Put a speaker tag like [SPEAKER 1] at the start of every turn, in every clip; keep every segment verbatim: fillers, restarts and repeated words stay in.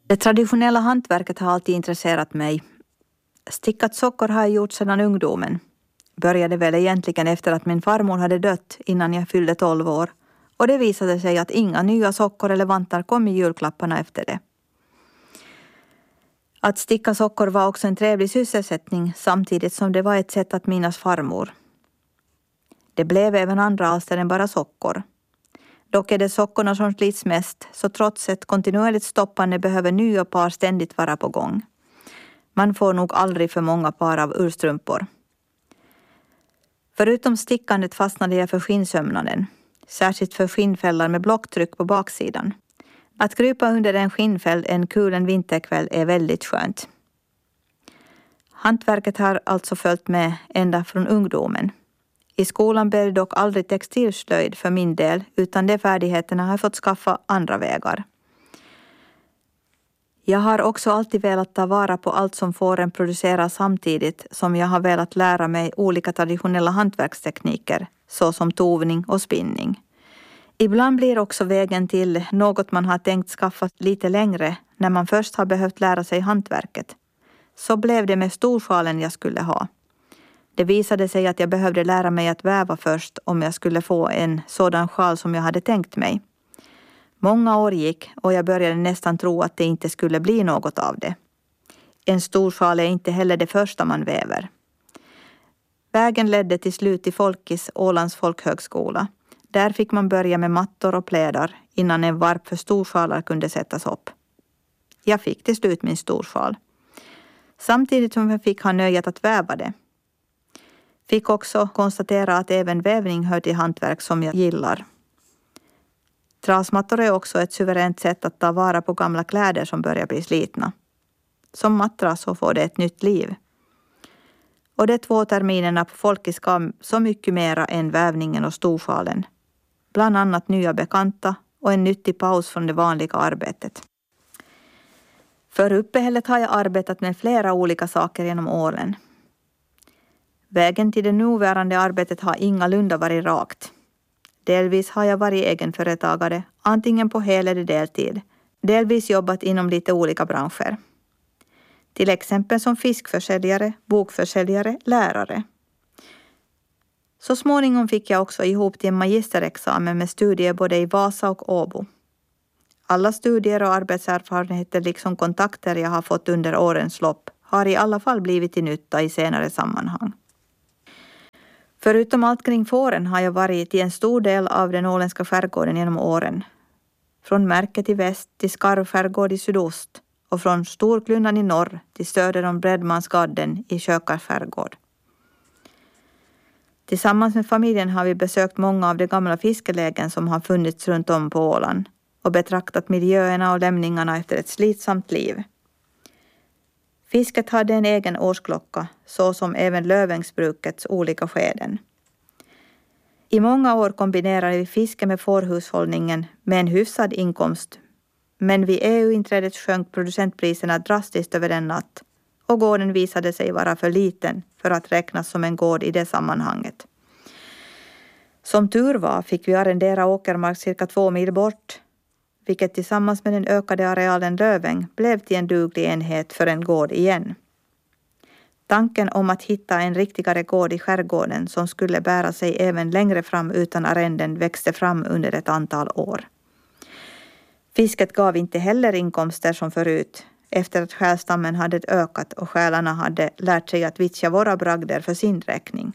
[SPEAKER 1] Det traditionella hantverket har alltid intresserat mig. Stickat sockor har jag gjort sedan ungdomen. Började väl egentligen efter att min farmor hade dött innan jag fyllde tolv år. Och det visade sig att inga nya sockor eller vantar kom i julklapparna efter det. Att sticka sockor var också en trevlig sysselsättning samtidigt som det var ett sätt att minnas farmor. Det blev även andra alster än bara sockor. Dock är det sockorna som slits mest, så trots ett kontinuerligt stoppande behöver nya par ständigt vara på gång. Man får nog aldrig för många par av urstrumpor. Förutom stickandet fastnade jag för skinnsömnaden, särskilt för skinnfällar med blocktryck på baksidan. Att krypa under en skinnfäll en kulen vinterkväll är väldigt skönt. Hantverket har alltså följt med ända från ungdomen. I skolan blev det dock aldrig textilslöjd för min del, utan de färdigheterna har jag fått skaffa andra vägar. Jag har också alltid velat ta vara på allt som fåren producerar samtidigt som jag har velat lära mig olika traditionella hantverkstekniker, såsom tovning och spinning. Ibland blir också vägen till något man har tänkt skaffa lite längre när man först har behövt lära sig hantverket. Så blev det med storsjalen jag skulle ha. Det visade sig att jag behövde lära mig att väva först om jag skulle få en sådan sjal som jag hade tänkt mig. Många år gick och jag började nästan tro att det inte skulle bli något av det. En stor sjal är inte heller det första man väver. Vägen ledde till slut till Folkis, Ålands folkhögskola. Där fick man börja med mattor och plädar innan en varp för storsjalar kunde sättas upp. Jag fick till slut min storsjal. Samtidigt som jag fick ha nöjet att väva det. Fick också konstatera att även vävning hör till hantverk som jag gillar. Trasmattor är också ett suveränt sätt att ta vara på gamla kläder som börjar bli slitna. Som mattras så får det ett nytt liv. Och de två terminerna på Folkis gav så mycket mera än vävningen och storsjalen. Bland annat nya bekanta och en nyttig paus från det vanliga arbetet. För uppehället har jag arbetat med flera olika saker genom åren. Vägen till det nuvarande arbetet har ingalunda varit rakt. Delvis har jag varit egenföretagare, antingen på hel eller deltid. Delvis jobbat inom lite olika branscher. Till exempel som fiskförsäljare, bokförsäljare, lärare. Så småningom fick jag också ihop till en magisterexamen med studier både i Vasa och Åbo. Alla studier och arbetserfarenheter liksom kontakter jag har fått under årens lopp har i alla fall blivit till nytta i senare sammanhang. Förutom allt kring fåren har jag varit i en stor del av den åländska skärgården genom åren. Från Märket i väst till Skarv skärgård i sydost och från Storklundan i norr till söder om Bredmansgadden i Kökar skärgård. Tillsammans med familjen har vi besökt många av de gamla fiskelägen som har funnits runt om på Åland och betraktat miljöerna och lämningarna efter ett slitsamt liv. Fisket hade en egen årsklocka, så som även Lövängsbrukets olika skeden. I många år kombinerade vi fiske med fårhushållningen med en hyfsad inkomst, men vid E U-inträdet sjönk producentpriserna drastiskt över en natt och gården visade sig vara för liten för att räknas som en gård i det sammanhanget. Som tur var fick vi arrendera åkermark cirka två mil bort, vilket tillsammans med den ökade arealen Löväng blev till en duglig enhet för en gård igen. Tanken om att hitta en riktigare gård i skärgården som skulle bära sig även längre fram utan arrenden växte fram under ett antal år. Fisket gav inte heller inkomster som förut, efter att själstammen hade ökat och själarna hade lärt sig att vittja våra bragder för sin räkning.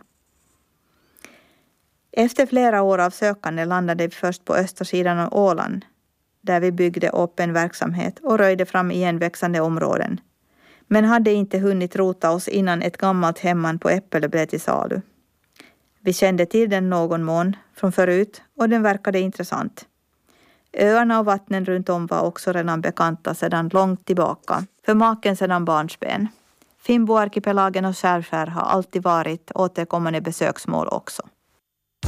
[SPEAKER 1] Efter flera år av sökande landade vi först på östra sidan av Åland, där vi byggde upp en verksamhet och röjde fram igenväxande områden. Men hade inte hunnit rota oss innan ett gammalt hemman på Äppelö blev till salu. Vi kände till den någon mån från förut och den verkade intressant. Öarna och vattnen runt om var också redan bekanta sedan långt tillbaka, för maken sedan barnsben. Finnboarkipelagen och Skärskär har alltid varit återkommande besöksmål också.